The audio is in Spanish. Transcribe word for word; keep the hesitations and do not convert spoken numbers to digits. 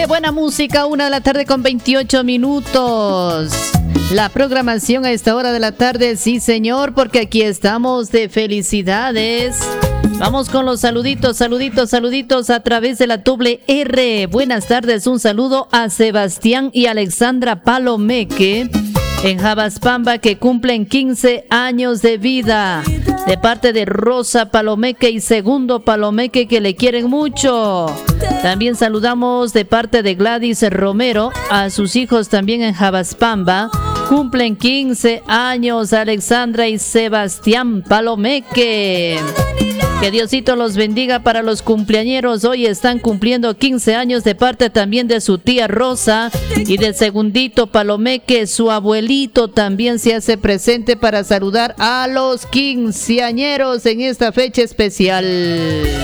Qué buena música, una de la tarde con veintiocho minutos. La programación a esta hora de la tarde, sí señor, porque aquí estamos de felicidades. Vamos con los saluditos, saluditos, saluditos a través de la doble R. Buenas tardes, un saludo a Sebastián y Alexandra Palomeque en Jabaspamba, que cumplen quince años de vida, de parte de Rosa Palomeque y Segundo Palomeque, que le quieren mucho. También saludamos de parte de Gladys Romero a sus hijos también en Jabaspamba. Cumplen quince años Alexandra y Sebastián Palomeque. Que Diosito los bendiga para los cumpleañeros. Hoy están cumpliendo quince años, de parte también de su tía Rosa y del Segundito Palomeque. Su abuelito también se hace presente para saludar a los quinceañeros en esta fecha especial.